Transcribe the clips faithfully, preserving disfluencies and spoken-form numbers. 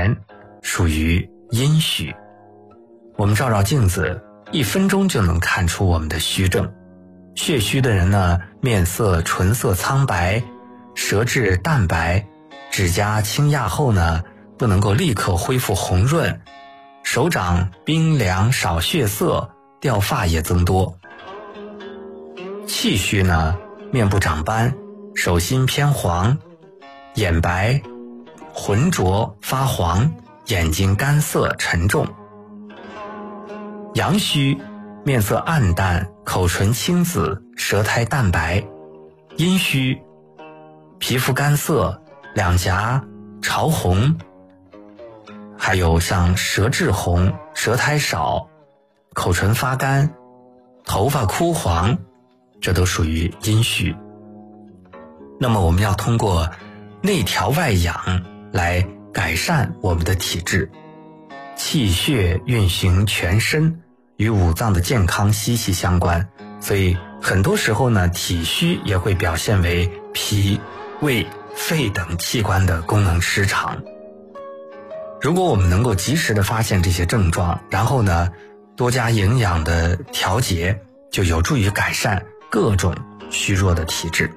年，属于阴虚。我们照照镜子，一分钟就能看出我们的虚症。血虚的人呢，面色唇色苍白，舌质淡白，指甲轻压后呢，不能够立刻恢复红润，手掌冰凉少血色，掉发也增多。气虚呢，面部长斑，手心偏黄，眼白浑浊发黄，眼睛干涩沉重。阳虚，面色暗淡，口唇青紫，舌苔淡白。阴虚，皮肤干涩，两颊潮红，还有像舌质红，舌苔少，口唇发干，头发枯黄，这都属于阴虚。那么我们要通过内调外养来改善我们的体质。气血运行全身，与五脏的健康息息相关，所以很多时候呢，体虚也会表现为脾、胃、肺等器官的功能失常。如果我们能够及时的发现这些症状，然后呢，多加营养的调节，就有助于改善各种虚弱的体质。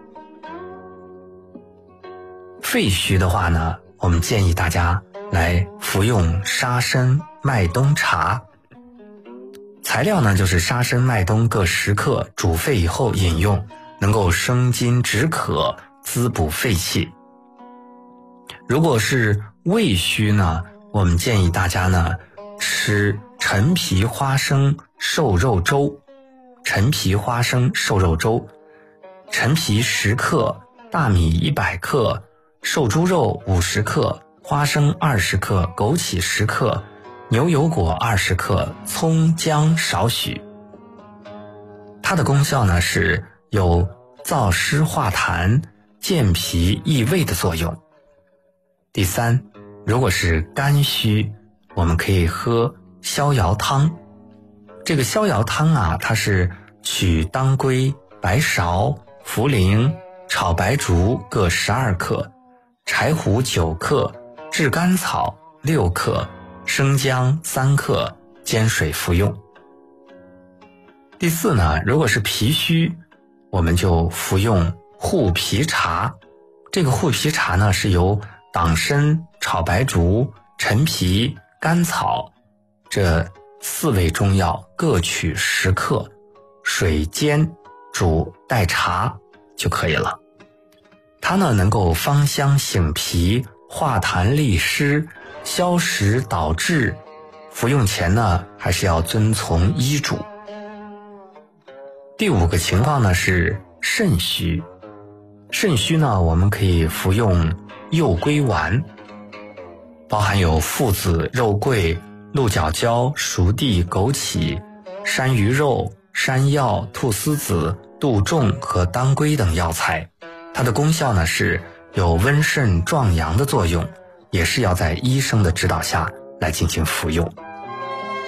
肺虚的话呢，我们建议大家来服用沙参麦冬茶。材料呢，就是沙参麦冬各十克，煮沸以后饮用，能够生津止渴，滋补肺气。如果是胃虚呢，我们建议大家呢吃陈皮花生瘦肉粥。陈皮花生瘦肉粥，陈皮十克，大米一百克，瘦猪肉五十克，花生二十克，枸杞十克，牛油果二十克，葱姜少许。它的功效呢是有燥湿化痰、健脾益胃的作用。第三，如果是肝虚，我们可以喝逍遥汤。这个逍遥汤啊，它是取当归、白芍、茯苓、炒白术各十二克，柴胡九克，炙甘草六克，生姜三克，煎水服用。第四呢，如果是脾虚，我们就服用护脾茶。这个护脾茶呢，是由党参、炒白术、陈皮、甘草这四味中药各取十克，水煎煮代茶就可以了。它呢能够芳香醒脾，化痰利湿，消食导滞。服用前呢，还是要遵从医嘱。第五个情况呢是肾虚。肾虚呢，我们可以服用右归丸，包含有附子、肉桂、鹿角胶、熟地、枸杞、山萸肉、山药、菟丝子、杜仲和当归等药材。它的功效呢是有温肾壮阳的作用，也是要在医生的指导下来进行服用。